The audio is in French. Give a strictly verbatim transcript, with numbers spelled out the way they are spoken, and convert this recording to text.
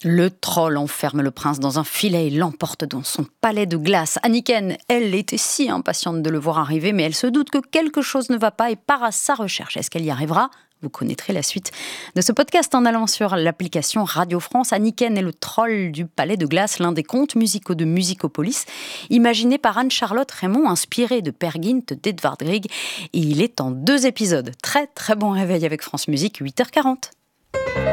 Le troll enferme le prince dans un filet et l'emporte dans son palais de glace. Anniken, elle, était si impatiente de le voir arriver, mais elle se doute que quelque chose ne va pas et part à sa recherche. Est-ce qu'elle y arrivera ? Vous connaîtrez la suite de ce podcast en allant sur l'application Radio France. Anniken et le troll du palais de glace, l'un des contes musicaux de Musicopolis, imaginé par Anne-Charlotte Raymond, inspiré de Peer Gynt d'Edvard Grieg. Et il est en deux épisodes. Très très bon réveil avec France Musique, huit heures quarante.